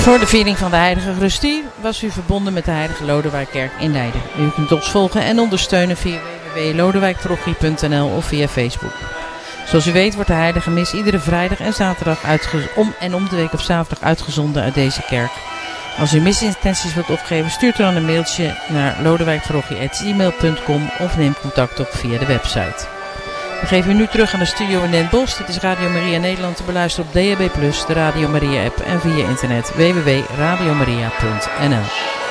Voor de viering van de heilige Rustie was u verbonden met de heilige Lodewijkkerk in Leiden. U kunt ons volgen en ondersteunen via www.lodewijkparochie.nl of via Facebook. Zoals u weet wordt de heilige mis iedere vrijdag en zaterdag om de week op zaterdag uitgezonden uit deze kerk. Als u misintenties wilt opgeven, stuurt u dan een mailtje naar lodewijkparochie@gmail.com of neem contact op via de website. We geven u nu terug aan de studio in Den Bosch. Dit is Radio Maria Nederland te beluisteren op DAB+, de Radio Maria app en via internet www.radiomaria.nl.